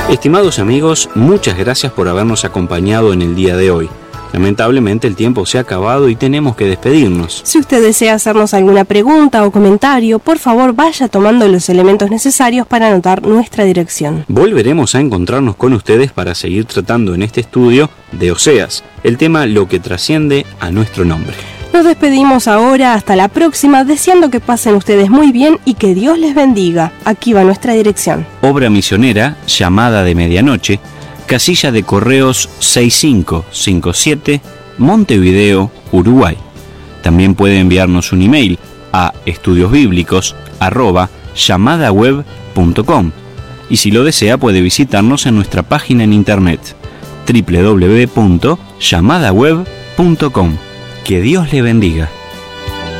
Estimados amigos, muchas gracias por habernos acompañado en el día de hoy. Lamentablemente el tiempo se ha acabado y tenemos que despedirnos. Si usted desea hacernos alguna pregunta o comentario, por favor vaya tomando los elementos necesarios para anotar nuestra dirección. Volveremos a encontrarnos con ustedes para seguir tratando en este estudio de Oseas, el tema Lo que trasciende a nuestro nombre. Nos despedimos ahora, hasta la próxima, deseando que pasen ustedes muy bien y que Dios les bendiga. Aquí va nuestra dirección. Obra misionera, Llamada de Medianoche, casilla de correos 6557, Montevideo, Uruguay. También puede enviarnos un email a estudiosbiblicos@llamadaweb.com y si lo desea puede visitarnos en nuestra página en internet www.llamadaweb.com. Que Dios le bendiga.